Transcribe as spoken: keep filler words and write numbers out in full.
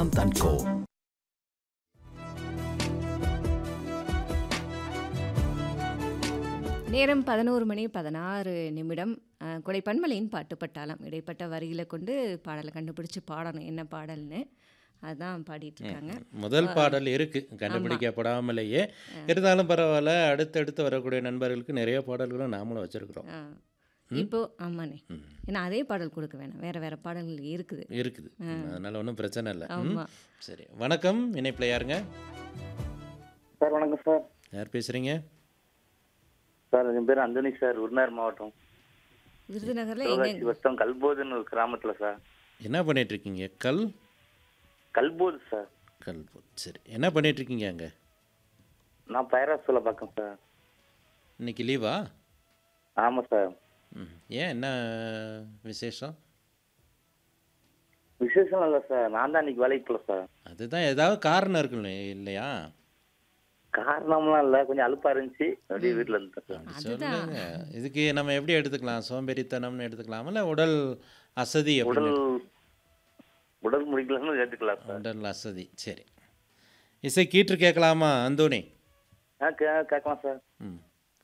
தன்கோ. நேரம் பதினொரு மணி பதினாறு நிமிடம். அ, கொடை பன்மலையின் பாட்டு பட்டாளம். இடைப்பட்ட வரிகளை கொண்டு பாடலை கண்டுபிடிச்சு பாடணும் என்ன பாடல்னு. அதான் பாடிட்டு ம். இருக்காங்க. முதல் ஆ, பாடல் இருக்கு ஆமா. கண்டுபிடிக்கப்படாமலேயே. அ, இருந்தாலும் பரவாயில்ல, அடுத்தடுத்து வரக்கூடிய நண்பர்களுக்கு நிறைய பாடல்களும் நாமளும் வச்சிருக்கிறோம். ஆ. ம் இப்போ ஆமாண்ணே. ம். ஏன்னா அதே பாடல் கொடுக்க வேணாம். வேற வேற பாடல்கள் இருக்குது. இருக்குது. ஆ, ம், அதனால ஒன்றும் பிரச்சனை இல்லை. ம் ஆமா. சரி, வணக்கம். இணைப்பில் யாருங்க? சார் வணக்கம் சார். யார் பேசுகிறீங்க? சார் என் பேர் அந்தோனி சார், விருதுநகர் மாவட்டம் விருதுநகர்ல சிவகாசி எங்க? வட்டம் கல்போதுன்னு ஒரு கிராமத்தில் சார். என்ன பண்ணிட்டு இருக்கீங்க? கல் கல்போது சார். கல்பு. சரி, என்ன பண்ணிட்டு இருக்கீங்க அங்கே? நான் பைராசோல பார்க்கேன் சார். இன்னைக்கு லீவா? ஆமாம் சார். ம் ஏன், என்ன விசேஷம்? விசேஷம் இல்லை சார், நான் தான் இன்னைக்கு வேலைக்கு போகல சார். அதுதான், ஏதாவது காரணம் இருக்கு இல்லையா? காரணம்லாம் இல்லை, கொஞ்சம் அலுப்பாக இருந்துச்சு, அப்படியே ம். வீட்டில் இருந்தேன் சார். அப்படி அதுதான். சொல்லுங்க. இதுக்கு நம்ம எப்படி எடுத்துக்கலாம்? சோம்பேறித்தனம்னு எடுத்துக்கலாம், இல்லை உடல் அசதி உடல் அப்படின்னு? உடல் முடிக்கலன்னு கேட்டுக்கலாம் சார். உடல் அசதி. சரி, இசை கீற்று கேட்கலாமா அந்தோணி? ஆ கே கேட்கலாம் சார். ம்